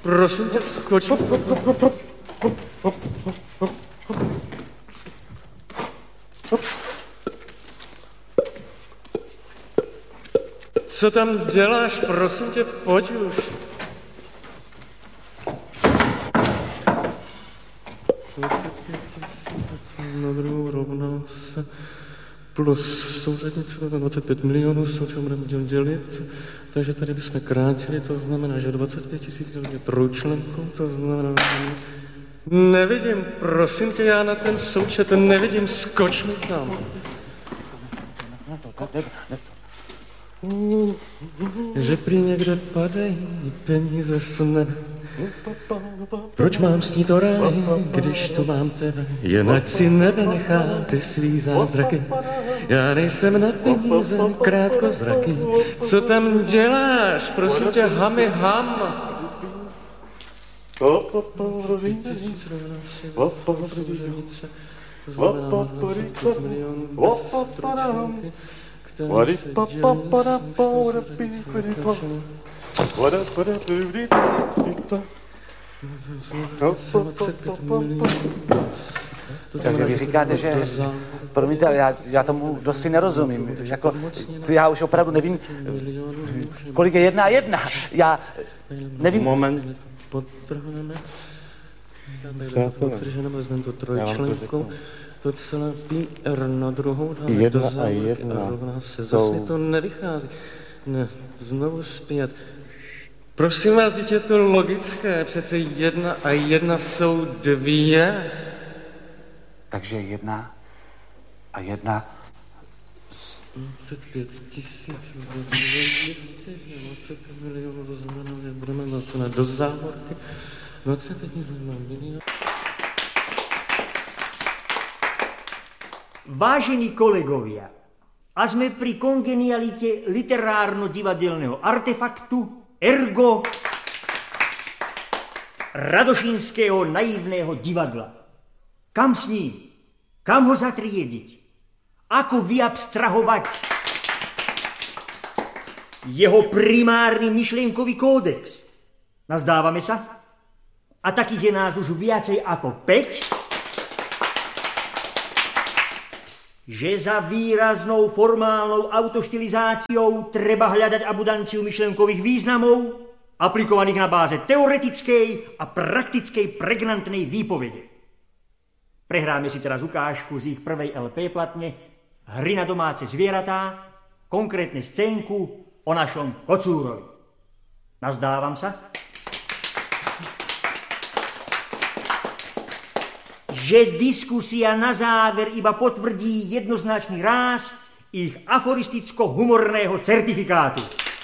Prosím tě, skoč. Co tam děláš? Prosím tě, pojď už. Na druhou rovná se plus souřadnice 25 milionů, s čím budeme dělit. Takže tady bychom krátili, to znamená, že 25 000 je trojčlenkou, to znamená... Nevidím, prosím tě, já na ten součet nevidím, skoč mi tam. Že prý někde padají peníze z nebe. Proč mám snít o ráji, když tu mám tebe? Jen ať si nebe nechá ty svý zázraky. Já nejsem na peníze krátkozraký. Co tam děláš? Prosím tě, hami ham. Takže vy říkáte, že... Promiňte, ale já tomu dosti nerozumím. Jako, já už opravdu nevím, kolik je 1 a 1. Já nevím... Moment. Podtrhneme. Podtrženeme, vezmeme to trojčlenkou. To celé PR na druhou dáme do závorky a rovná se. Zase to nevychází. Ne, znovu zpět. Prosím vás, dítě, je to logické. Přece 1 a 1 jsou 2. Takže 1 a 1... 25 000, 200, 25 milionů, to znamená, že budeme nacené do závorky. 25 milionů. Vážení kolegovia, a sme pri kongenialite literárno-divadelného artefaktu, ergo radošinského naivného divadla. Kam s ním? Kam ho zatriediť? Ako vyabstrahovať jeho primárny myšlienkový kódex? Nazdávame sa? A takých je nás už viacej ako 5, že za výraznou formálnou autoštilizáciou treba hľadať abundanciu myšlienkových významov, aplikovaných na báze teoretickej a praktickej pregnantnej výpovede. Prehráme si teraz ukážku z ich prvej LP platne Hry na domáce zvieratá, konkrétne scénku o našom kocúrovi. Nazdávam sa, že diskusia na záver iba potvrdí jednoznačný ráz ich aforisticko-humorného certifikátu.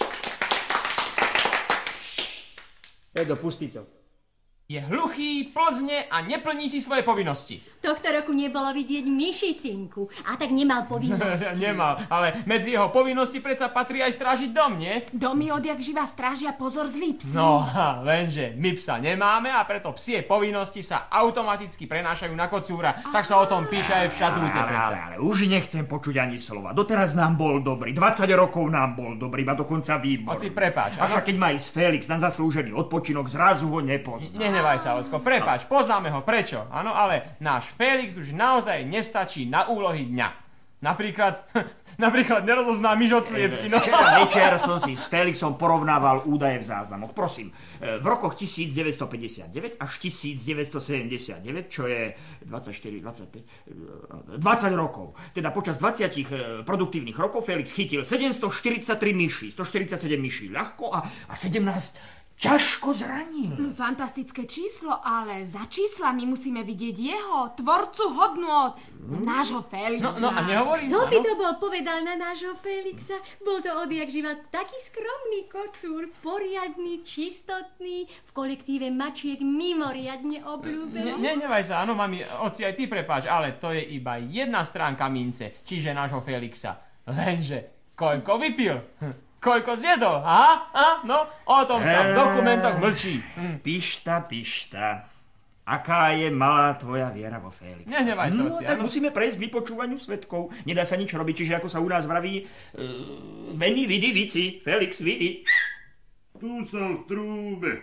Edo, pustí to. Je hluchý, plzne a neplní si svoje povinnosti. Tohto roku nebolo vidieť myši, synku. A tak nemal povinnosti. Nemal, ale medzi jeho povinnosti predsa patrí aj strážiť dom, nie? Domy odjak živa strážia, pozor, zlí psi. No, lenže my psa nemáme a preto psie povinnosti sa automaticky prenášajú na kocúra. Tak sa o tom píše aj v štatúte. Ale už nechcem počuť ani slova. Doteraz nám bol dobrý, 20 rokov nám bol dobrý, a dokonca výborný. Oci, prepáč. Avšak keď má ísť Felix na zaslúžený odpočinok, zrazu ho nepozná. Nenevaj sa, Ocko, prepáč, poznáme ho, prečo? Áno, ale náš Felix už naozaj nestačí na úlohy dňa. Napríklad nerozozná myš od sliepky. No. Včera večer som si s Felixom porovnával údaje v záznamoch. Prosím, v rokoch 1959 až 1979, čo je 24, 25, 20 rokov. Teda počas 20 produktívnych rokov Felix chytil 743 myší, 147 myší ľahko a 17 ťažko zranil. Fantastické číslo, ale za číslami musíme vidieť jeho, tvorcu hodnôt, nášho Felixa. No a nehovorím, Kto by to bol povedal na nášho Felixa? Bol to odjak živa taký skromný kocúr, poriadny, čistotný, v kolektíve mačiek mimoriadne obľúbený. Nenevaj sa, áno, mami, oci, aj ty prepáč, ale to je iba jedna stránka mince, čiže nášho Felixa. Lenže, koľko vypil? Koľko zjedol? Aha? No, o tom sa v dokumentoch mlčí. Pišta. Aká je malá tvoja viera vo Felixa? Nenevaj sa, oci, tak musíme prejsť k vypočúvaniu svedkov. Nedá sa nič robiť, čiže ako sa u nás vraví, veni, vidi, vici, Felix, vidi. Tu som v trúbe.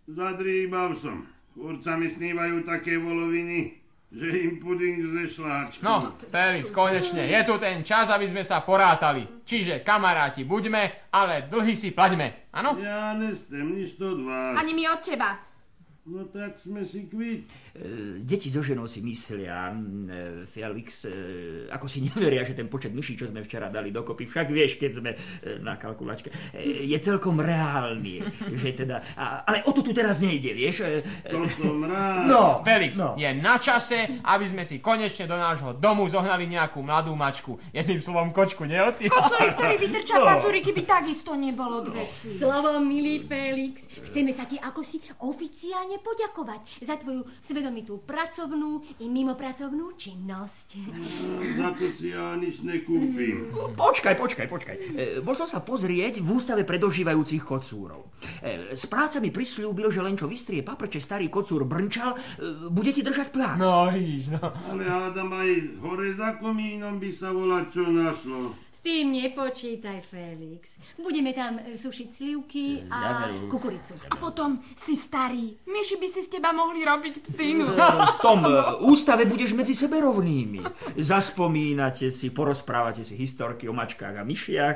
Zadrýbal som. Kurca mi snívajú také voloviny, že im puding ze šláčku. No, Felix, konečne, je tu ten čas, aby sme sa porátali. Čiže, kamaráti, buďme, ale dlhy si plaťme, áno? Ja nestem nič od vás. Ani my od teba. No tak sme si kvit. Deti so ženou si myslia, Felix, ako si neveria, že ten počet myší, čo sme včera dali dokopy, však vieš, keď sme na kalkulačke, je celkom reálny, že teda, ale o to tu teraz nejde, vieš. To som rád. No, Felix, no. je na čase, aby sme si konečne do nášho domu zohnali nejakú mladú mačku. Jedným slovom kočku, nie oci? Kocúrik, ktorý vytrča pazúriky, by takisto nebol od veci. Slovo, milý Felix, chceme sa ti akosi oficiálne poďakovať za tvoju svedomitú pracovnú i mimopracovnú činnosť. Za to si ja nič nekúpim. Počkaj. Bol som sa pozrieť v ústave pre dožívajúcich kocúrov. Správca mi prisľúbil, že len čo vystrie paprče starý kocúr brnčal, bude ti držať plác. No, vidíš, no. Ale hádam aj hore za komínom by sa volať čo našlo. S tým nepočítaj, Felix. Budeme tam sušiť slivky a kukuricu. A potom si starý. Myši by si z teba mohli robiť psinu. V tom ústave budeš medzi sebe rovnými. Zaspomínate si, porozprávate si historky o mačkách a myšiach,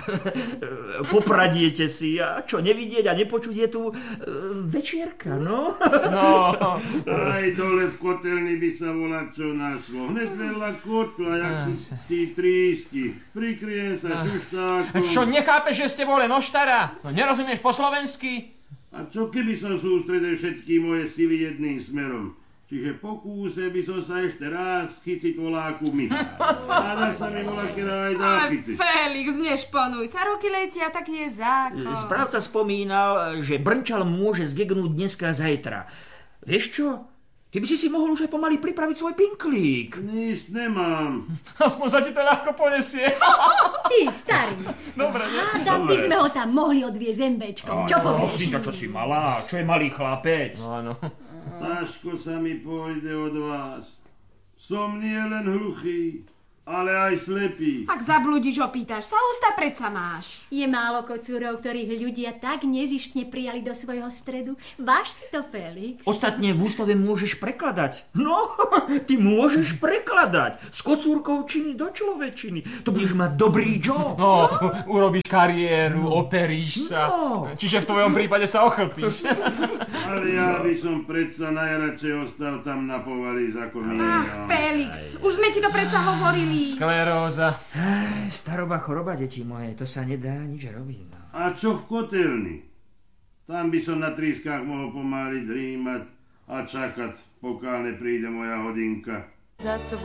popradiete si a čo nevidieť a nepočuť je tu večierka, no? Aj dole v kotelni by sa volať čo našlo. Hned vedľa kotla, jak si tí trísky. Prikryjem sa šuštákom. Čo, nechápeš, že ste boli noštara? No nerozumieš po slovensky? A čo keby som sústredil všetky moje sily jedným smerom? Čiže pokúse by som sa ešte raz chyciť voláku myša. Áda sa mi volákera aj dá Ale chyciť. Felix, nešponuj sa, ruky letia, taký je zákon. Správca spomínal, že brnčal môže zgegnúť dneska a zajtra. Vieš čo? Ty by si mohol už aj pomaly pripraviť svoj pinklík. Nič nemám. Aspoň sa ti to ľahko ponesie. Ty, starý. Dobre, nie? Hádam by sme ho tam mohli odviezť zembečkom. Čo povieš? Čo si malá? Čo je malý chlapec? Áno. Ťažko sa mi pôjde od vás. Som nie len hluchý, ale aj slepý. Ak zabludíš, opýtaš sa, ústa predsa máš. Je málo kocúrov, ktorých ľudia tak nezištne prijali do svojho stredu. Váž si to, Felix. Ostatne v ústave môžeš prekladať. No, ty môžeš prekladať z kocúrkovčiny do človečiny. To budeš mať dobrý job. No, urobíš kariéru, operíš sa. No. Čiže v tvojom prípade sa ochlpíš. Ale ja by som predsa najradšej ostal tam na povali za komínom. Ach, Felix, už sme ti to predsa hovorili. Skleróza. Staroba choroba, deti moje, to sa nedá nič robiť. No. A čo v kotelni? Tam by som na trískach mohol pomáliť drímať a čakať, pokiaľ nepríde moja hodinka.